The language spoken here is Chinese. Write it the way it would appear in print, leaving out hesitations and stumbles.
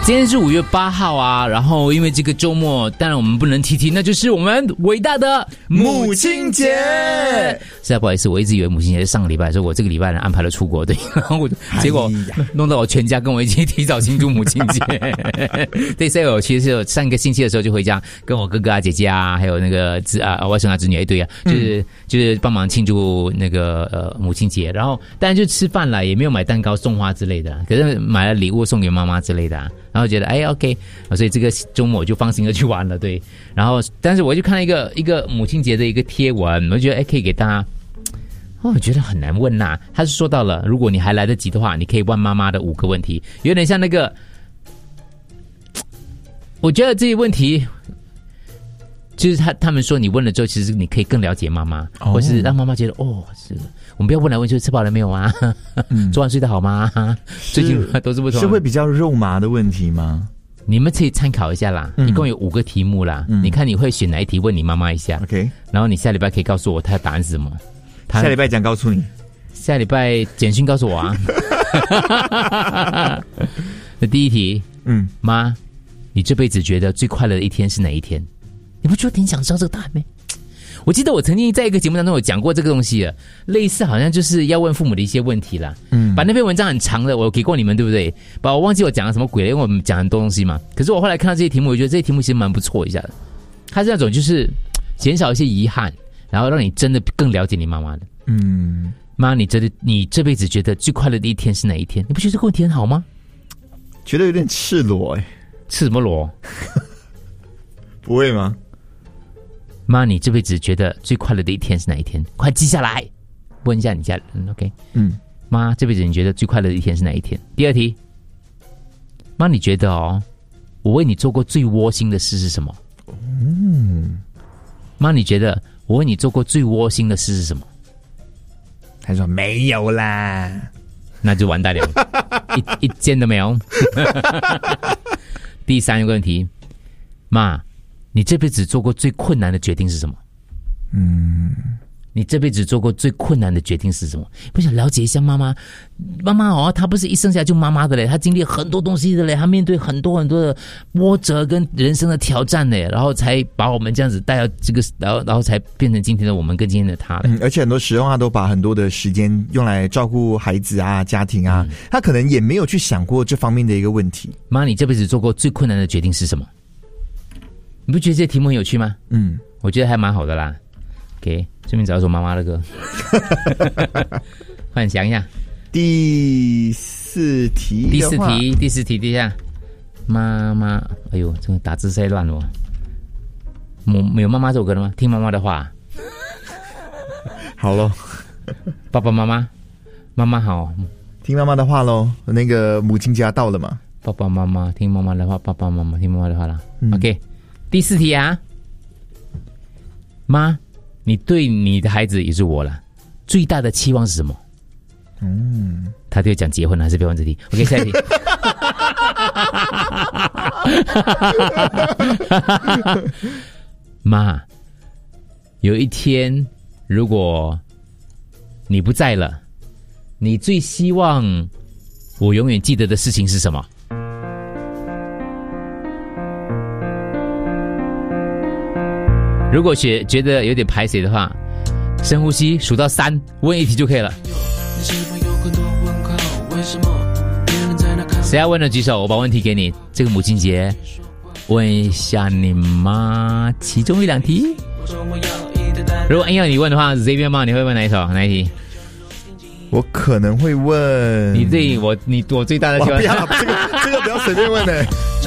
今天是5月8号啊，然后因为这个周末，当然我们不能提，那就是我们伟大的母亲节。实在不好意思，我一直以为母亲节是上个礼拜，所以我这个礼拜呢安排了出国，对，然后结果弄到我全家跟我一起提早庆祝母亲节。对，所以我其实是上一个星期的时候就回家，跟我哥哥啊、姐姐啊，还有那个外甥啊、侄女一堆啊，就是帮忙庆祝那个母亲节，然后当然就吃饭了，也没有买蛋糕、送花之类的，可是买了礼物送给妈妈之类的啊。然后觉得OK， 所以这个周末我就放心的去玩了，对。然后，但是我就看了一个母亲节的一个贴文，我觉得可以给大家。我觉得很难问呐。他是说到了，如果你还来得及的话，你可以问妈妈的5个问题，有点像那个。我觉得这些问题，就是他们说你问了之后，其实你可以更了解妈妈，或是让妈妈觉得是。我们不要问来问去，吃饱了没有啊？昨晚睡得好吗？最近都是不同， 是会比较肉麻的问题吗？ 你们可以参考一下啦，一共有5个题目啦，你看你会选哪一题？问你妈妈一下 ，OK。然后你下礼拜可以告诉我她的答案是什么。 下礼拜讲告诉你， 下礼拜简讯告诉我啊。那第一题，妈，你这辈子觉得最快乐的一天是哪一天？你不觉得挺想知道这个答案吗？我记得我曾经在一个节目当中有讲过这个东西了，类似好像就是要问父母的一些问题啦。把那篇文章很长的我给过你们，对不对？我忘记我讲了什么鬼了，因为我们讲很多东西嘛。可是我后来看到这些题目，我觉得这些题目其实蛮不错一下的。它是那种就是减少一些遗憾，然后让你真的更了解你妈妈的。妈，你这辈子觉得最快乐的一天是哪一天？你不觉得这个问题很好吗？ 觉得有点赤裸赤什么裸？ 不会吗？ 妈，你这辈子觉得最快乐的一天是哪一天？快记下来，问一下你家人 ，OK？ 妈，这辈子你觉得最快乐的一天是哪一天？第二题，妈，你觉得我为你做过最窝心的事是什么？妈，你觉得我为你做过最窝心的事是什么？ 他说没有啦， 那就完蛋了，一件都没有。第3个问题，妈，你这辈子做过最困难的决定是什么？你这辈子做过最困难的决定是什么？不想了解一下妈妈。妈妈她不是一生下来就妈妈的嘞，她经历很多东西的嘞，她面对很多很多的波折跟人生的挑战嘞，然后才把我们这样子带到这个，然后才变成今天的我们跟今天的她。 而且很多时候她都把很多的时间用来照顾孩子啊、家庭啊，她可能也没有去想过这方面的一个问题。 妈，你这辈子做过最困难的决定是什么？你不觉得这些题目很有趣吗？我觉得还蛮好的啦。OK， 顺便找一首妈妈的歌。快点想一下。第四题，第下。妈妈，哎呦，这个打字太乱了。没有妈妈这首歌了吗？听妈妈的话。 好咯。 爸爸妈妈，妈妈好。 听妈妈的话咯。那个母亲节到了嘛？ 爸爸妈妈听妈妈的话，爸爸妈妈听妈妈的话啦。OK， 第4题啊。妈，你对你的孩子也是我了，最大的期望是什么？他就讲结婚还是不要问这题。OK， 下一题。妈，有一天如果你不在了，你最希望我永远记得的事情是什么？如果觉得有点排水的话，深呼吸，数到3，问一题就可以了。谁要问的举手，我把问题给你。这个母亲节，问一下你妈其中1-2题。如果硬要你问的话 ，Xavier 妈，你会问哪一题？ 我可能会问你对我最大的期望。 不要这个不要随便问的。